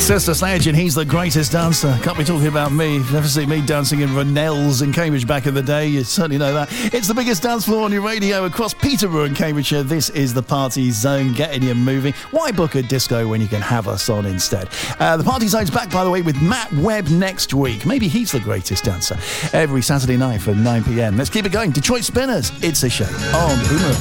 Sister Sledge, and he's the greatest dancer. Can't be talking about me. You've never seen me dancing in Ronell's in Cambridge back in the day. You certainly know that. It's the biggest dance floor on your radio across Peterborough and Cambridgeshire. This is the Party Zone. Getting you moving. Why book a disco when you can have us on instead? The Party Zone's back, by the way, with Matt Webb next week. Maybe he's the greatest dancer. Every Saturday night from 9 p.m. Let's keep it going. Detroit Spinners. It's a Shame on Boomerang.